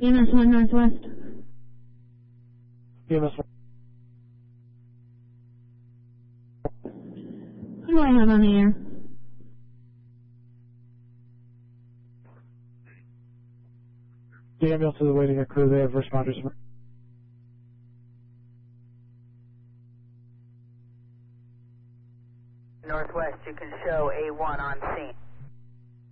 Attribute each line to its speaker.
Speaker 1: EMS 1 Northwest.
Speaker 2: EMS 1.
Speaker 1: Who do I have on the air?
Speaker 2: The ambulance is awaiting a crew. They have responders.
Speaker 3: Northwest, you can show A1 on scene.